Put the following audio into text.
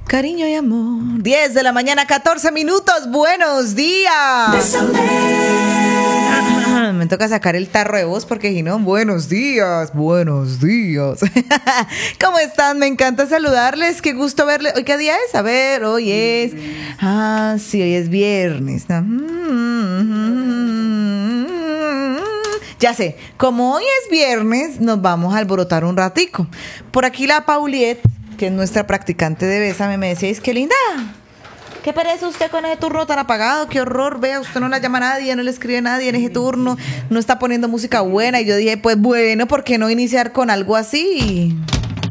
Cariño y amor. 10 de la mañana, 14 minutos. Buenos días. Me toca sacar el tarro de voz porque si no, buenos días, buenos días. ¿Cómo están? Me encanta saludarles, qué gusto verles. ¿Hoy qué día es? A ver, hoy es... sí, hoy es viernes. Ya sé, como hoy es viernes, nos vamos a alborotar un ratico. Por aquí la Pauliet, que es nuestra practicante de Bésame, me decía, es que linda, ¿qué pereza usted con ese turno tan apagado? ¡Qué horror! Vea, usted no la llama a nadie, no le escribe a nadie en ese turno, no está poniendo música buena. Y yo dije, pues bueno, ¿por qué no iniciar con algo así?